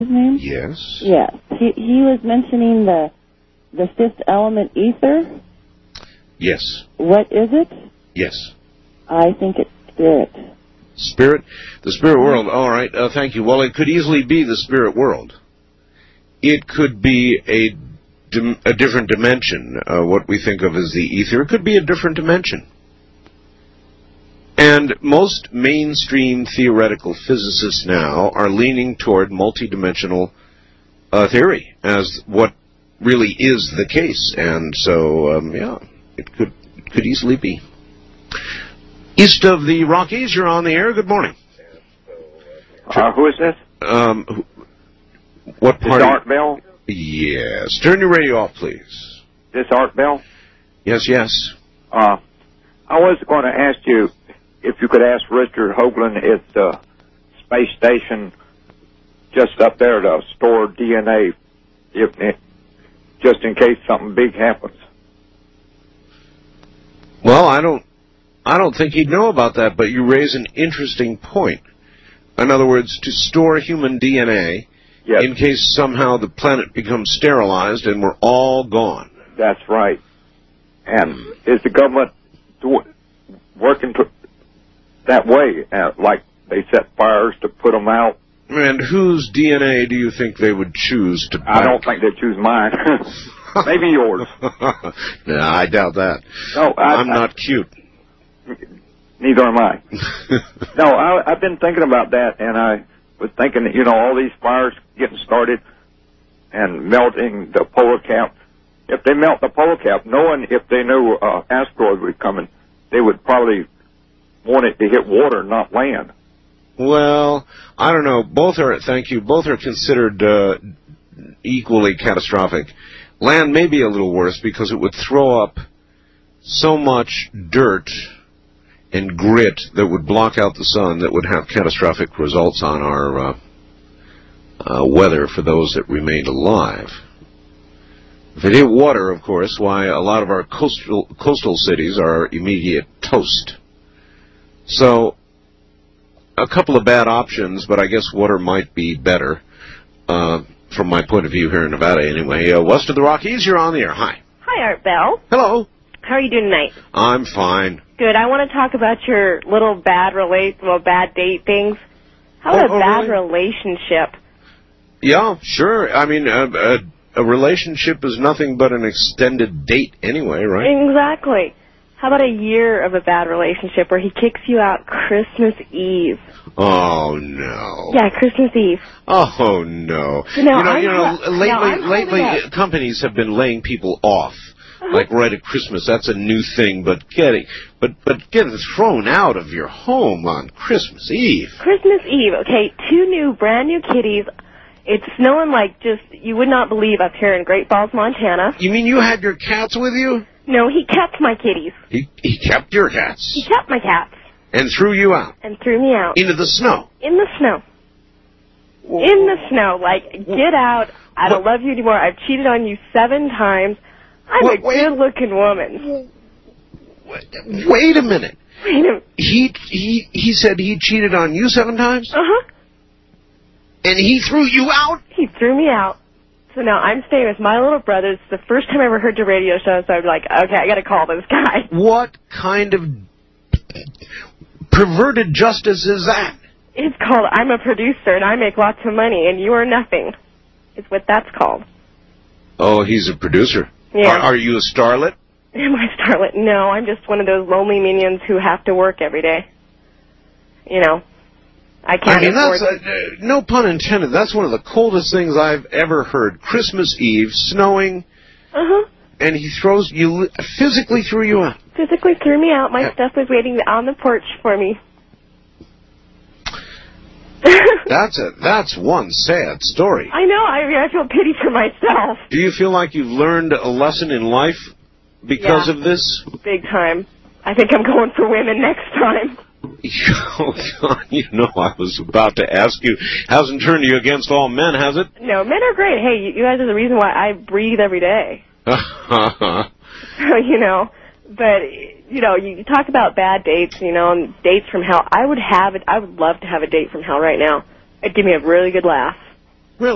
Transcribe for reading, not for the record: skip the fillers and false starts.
his name? Yes. Yes. He was mentioning the fifth element, ether. Yes. What is it? Yes. I think it's spirit. Spirit? The spirit world. All right. Thank you. Well, it could easily be the spirit world. It could be a different dimension. What we think of as the ether. It could be a different dimension. And most mainstream theoretical physicists now are leaning toward multidimensional theory as what really is the case. And so, yeah, it could easily be. East of the Rockies, you're on the air. Good morning. Who is this? What part? This Art Bell? Yes. Turn your radio off, please. This Art Bell? Yes, yes. I was going to ask you if you could ask Richard Hoagland at the space station just up there to store DNA, just in case something big happens. Well, I don't think he'd know about that, but you raise an interesting point. In other words, to store human DNA yes. in case somehow the planet becomes sterilized and we're all gone. That's right. And is the government working that way, like they set fires to put them out? And whose DNA do you think they would choose to I don't think they'd choose mine. Maybe yours. No, I doubt that. No, I'm not cute. Neither am I. No, I've been thinking about that, and I was thinking that, all these fires getting started and melting the polar cap. If they melt the polar cap, knowing if they knew asteroid was coming, they would probably want it to hit water, not land. Well, I don't know. Both are considered equally catastrophic. Land may be a little worse because it would throw up so much dirt and grit that would block out the sun that would have catastrophic results on our weather for those that remained alive. If it hit water, of course, why a lot of our coastal cities are immediate toast. So, a couple of bad options, but I guess water might be better, from my point of view here in Nevada anyway. West of the Rockies, you're on the air. Hi. Hi, Art Bell. Hello. How are you doing tonight? I'm fine. Good. I want to talk about your little bad date things. How about a bad relationship? Yeah, sure. I mean, a relationship is nothing but an extended date anyway, right? Exactly. How about a year of a bad relationship where he kicks you out Christmas Eve? Oh, no. Yeah, Christmas Eve. Oh, no. Lately, companies have been laying people off. Like right at Christmas, that's a new thing. But getting thrown out of your home on Christmas Eve. Christmas Eve. Okay, 2 brand new kitties. It's snowing like you would not believe up here in Great Falls, Montana. You mean you had your cats with you? No, he kept my kitties. He kept your cats. He kept my cats. And threw you out. And threw me out. Into the snow. In the snow. Whoa. In the snow. Like, get out. I don't love you anymore. I've cheated on you 7 times. I'm a good-looking woman. Wait a minute. He said he cheated on you 7 times? Uh-huh. And he threw you out? He threw me out. So now I'm staying with my little brother. It's the first time I ever heard your radio show, so I'm like, okay, I got to call this guy. What kind of perverted justice is that? It's called I'm a producer and I make lots of money and you are nothing. It's what that's called. Oh, he's a producer. Yeah. Are you a starlet? Am I a starlet? No, I'm just one of those lonely minions who have to work every day. I can't afford that's no pun intended. That's one of the coldest things I've ever heard. Christmas Eve, snowing, and he physically threw you out. Physically threw me out. My stuff was waiting on the porch for me. That's one sad story. I know. I feel pity for myself. Do you feel like you've learned a lesson in life because of this? Big time. I think I'm going for women next time. Oh, God, I was about to ask you, hasn't turned you against all men, has it? No, men are great. Hey, you guys are the reason why I breathe every day. But, you talk about bad dates, and dates from hell. I would love to have a date from hell right now. It'd give me a really good laugh.